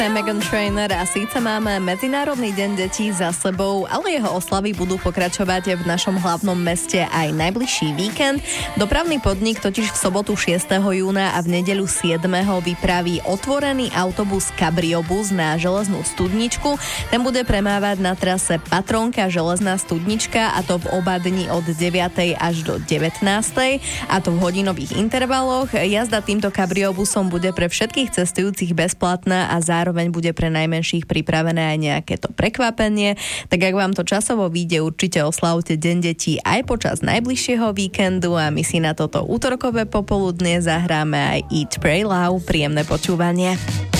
Meghan Trainor a síce máme Medzinárodný deň detí za sebou, ale jeho oslavy budú pokračovať v našom hlavnom meste aj najbližší víkend. Dopravný podnik totiž v sobotu 6. júna a v nedeľu 7. vypraví otvorený autobus Kabriobus na Železnú studničku. Ten bude premávať na trase Patrónka Železná studnička, a to v oba dni od 9. až do 19. a to v hodinových intervaloch. Jazda týmto kabriobusom bude pre všetkých cestujúcich bezplatná a zároveň bude pre najmenších pripravené aj nejaké to prekvapenie. Tak ak vám to časovo vyjde, určite oslavte Deň detí aj počas najbližšieho víkendu a my si na toto útorkové popoludnie zahráme aj Eat, Pray, Love. Príjemné počúvanie.